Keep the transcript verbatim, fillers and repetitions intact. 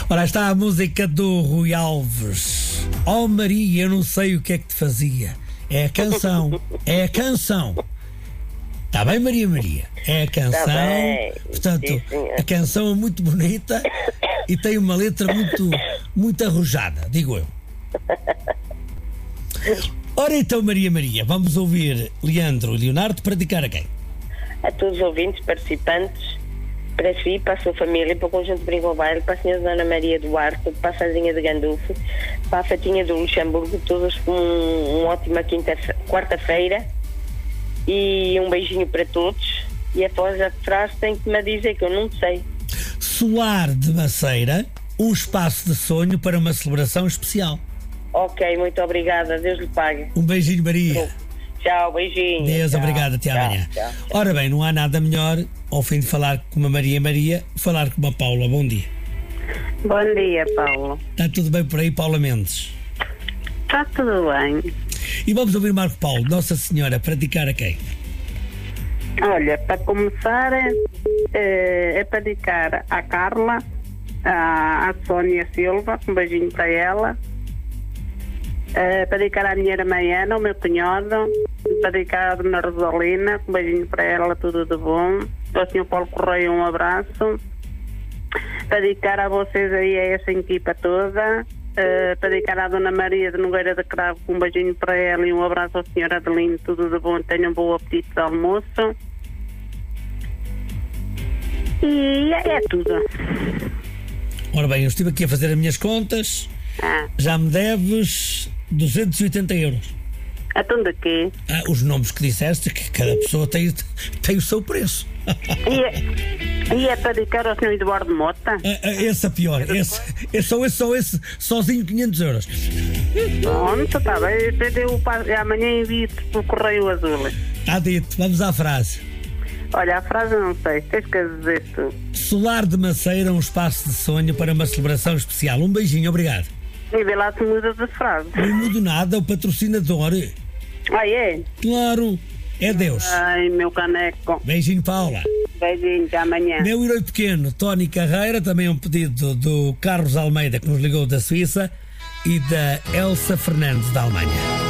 Ora, está a música do Rui Alves. Oh Maria, eu não sei o que é que te fazia. É a canção, é a canção. Está bem, Maria Maria? É a canção. Tá bem. Portanto, Sim, senhor. a canção é muito bonita e tem uma letra muito, muito arrojada, digo eu. Ora então, Maria Maria, vamos ouvir Leandro e Leonardo praticar a quem? A todos os ouvintes, participantes, para si, para a sua família, para o conjunto de Brinco Baile, para a senhora Dona Maria Duarte, para a Sazinha de Gandulfo, para a Fatinha do Luxemburgo, todos com um, uma ótima quinta, quarta-feira, e um beijinho para todos. E após a frase tem que me dizer que eu não sei. Solar de Maceira, um espaço de sonho para uma celebração especial. Ok, muito obrigada, Deus lhe pague. Um beijinho, Maria. Tchau, beijinho. Deus, tchau, obrigado, até tchau, amanhã. Tchau. Ora bem, não há nada melhor, ao fim de falar com uma Maria Maria, falar com uma Paula. Bom dia. Bom dia, Paulo. Está tudo bem por aí, Paula Mendes? Está tudo bem. E vamos ouvir Marco Paulo, Nossa Senhora, praticar a quem? Olha, para começar, é, é para dedicar à Carla, à, à Sónia Silva, um beijinho para ela, é, para dedicar à minha Maiana, ao meu cunhado, para dedicar à Dona Rosalina, um beijinho para ela, tudo de bom. Ao senhor Paulo Correia, um abraço. Para dedicar a vocês aí, a essa equipa toda. Uh, para dedicar à Dona Maria de Nogueira de Cravo, um beijinho para ela e um abraço ao senhor Adelino, tudo de bom, tenham um bom apetite de almoço. E é, é tudo. Ora bem, eu estive aqui a fazer as minhas contas, Ah. já me deves duzentos e oitenta euros. Então de quê? Ah, os nomes que disseste, que cada pessoa tem, tem o seu preço. E é, e é para dedicar ao senhor Eduardo Mota? Ah, ah, esse é pior, esse, esse, só esse, só esse, sozinho quinhentos euros. Pronto, está bem, eu, eu, amanhã envio-te pelo Correio Azul. Está dito, vamos à frase. Olha, a frase eu não sei, tens que dizer tu. Solar de Maceira, um espaço de sonho para uma celebração especial. Um beijinho, obrigado. E vê lá se mudas a frase. Não mudo nada, o patrocinador. Ah, é? Claro, é Deus. Ai, meu caneco. Beijinho, Paula. Beijinho, até amanhã. Meu herói pequeno, Tony Carreira, também um pedido do Carlos Almeida, que nos ligou da Suíça, e da Elsa Fernandes, da Alemanha.